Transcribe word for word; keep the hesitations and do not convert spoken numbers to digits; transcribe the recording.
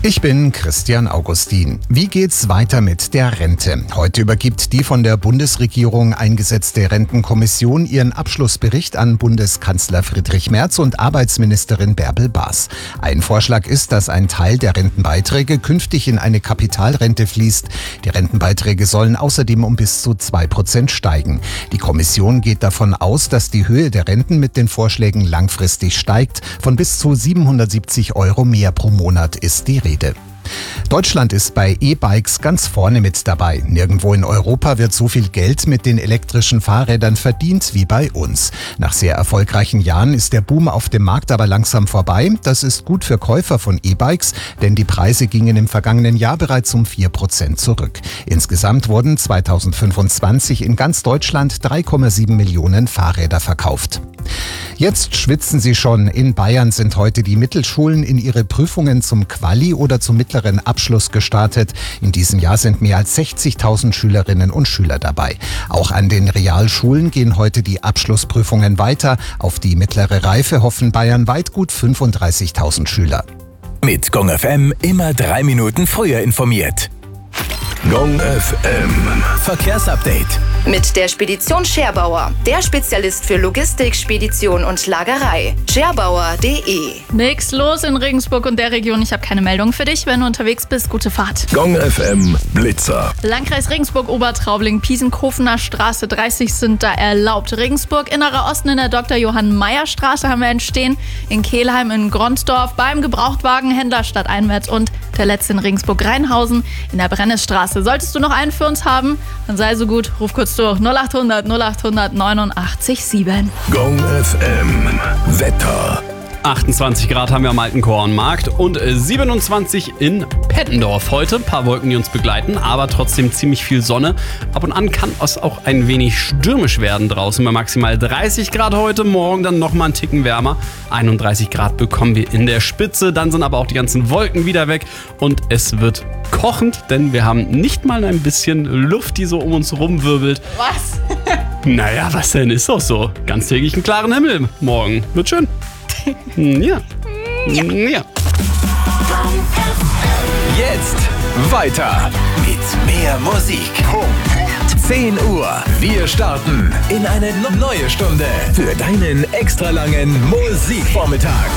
Ich bin Christian Augustin. Wie geht's weiter mit der Rente? Heute übergibt die von der Bundesregierung eingesetzte Rentenkommission ihren Abschlussbericht an Bundeskanzler Friedrich Merz und Arbeitsministerin Bärbel Baas. Ein Vorschlag ist, dass ein Teil der Rentenbeiträge künftig in eine Kapitalrente fließt. Die Rentenbeiträge sollen außerdem um bis zu zwei Prozent steigen. Die Kommission geht davon aus, dass die Höhe der Renten mit den Vorschlägen langfristig steigt. Von bis zu siebenhundertsiebzig Euro mehr pro Monat ist die Rede. Deutschland ist bei E-Bikes ganz vorne mit dabei. Nirgendwo in Europa wird so viel Geld mit den elektrischen Fahrrädern verdient wie bei uns. Nach sehr erfolgreichen Jahren ist der Boom auf dem Markt aber langsam vorbei. Das ist gut für Käufer von E-Bikes, denn die Preise gingen im vergangenen Jahr bereits um vier Prozent zurück. Insgesamt wurden zweitausendfünfundzwanzig in ganz Deutschland drei Komma sieben Millionen Fahrräder verkauft. Jetzt schwitzen Sie schon. In Bayern sind heute die Mittelschulen in ihre Prüfungen zum Quali- oder zum mittleren Abschluss gestartet. In diesem Jahr sind mehr als sechzigtausend Schülerinnen und Schüler dabei. Auch an den Realschulen gehen heute die Abschlussprüfungen weiter. Auf die mittlere Reife hoffen bayernweit gut fünfunddreißigtausend Schüler. Mit Gong F M immer drei Minuten früher informiert. Gong F M Verkehrsupdate. Mit der Spedition Scherbauer, der Spezialist für Logistik, Spedition und Lagerei. scherbauer punkt de. Nix los in Regensburg und der Region. Ich habe keine Meldung für dich. Wenn du unterwegs bist, gute Fahrt. Gong F M Blitzer. Landkreis Regensburg, Obertraubling, Piesenkofener Straße dreißig sind da erlaubt. Regensburg, Innerer Osten in der Doktor Johann Meyer Straße haben wir entstehen. In Kehlheim, in Gronsdorf, beim Gebrauchtwagenhändler stadteinwärts und der letzte in Regensburg-Rheinhausen in der Brennesstraße. Solltest du noch einen für uns haben, dann sei so gut, ruf kurz durch null acht hundert null acht hundert neunundachtzig sieben. Gong F M Wetter. achtundzwanzig Grad haben wir am Alten Kornmarkt und siebenundzwanzig in Pettendorf heute. Ein paar Wolken, die uns begleiten, aber trotzdem ziemlich viel Sonne. Ab und an kann es auch ein wenig stürmisch werden draußen bei maximal dreißig Grad heute. Morgen dann nochmal einen Ticken wärmer. einunddreißig Grad bekommen wir in der Spitze. Dann sind aber auch die ganzen Wolken wieder weg und es wird kochend, denn wir haben nicht mal ein bisschen Luft, die so um uns rumwirbelt. Was? Naja, was denn? Ist doch so. Ganztägig einen klaren Himmel morgen. Wird schön. Ja. Ja. Ja. Jetzt weiter mit mehr Musik. zehn Uhr. Wir starten in eine neue Stunde für deinen extra langen Musikvormittag.